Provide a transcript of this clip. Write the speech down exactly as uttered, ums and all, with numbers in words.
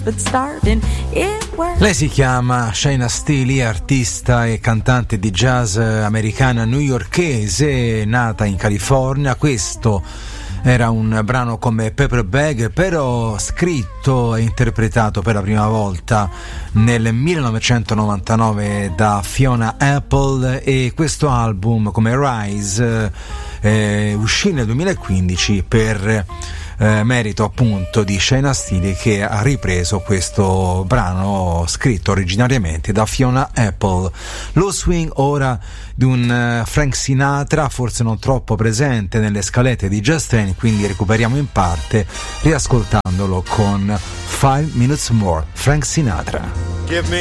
Lei si chiama Shaina Steele, artista e cantante di jazz americana newyorkese, nata in California. Questo era un brano come Paper Bag, però scritto e interpretato per la prima volta nel millenovecentonovantanove da Fiona Apple, e questo album come Rise eh, uscì nel duemilaquindici per Eh, merito appunto di Shaina Steele, che ha ripreso questo brano scritto originariamente da Fiona Apple. Lo swing ora di un uh, Frank Sinatra, forse non troppo presente nelle scalette di Jazz Train, quindi recuperiamo in parte riascoltandolo con Five Minutes More, Frank Sinatra. Give me